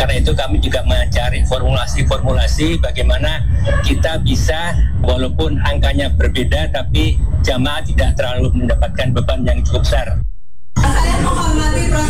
Karena itu kami juga mencari formulasi bagaimana kita bisa walaupun angkanya berbeda tapi jamaah tidak terlalu mendapatkan beban yang cukup besar. Saya menghormati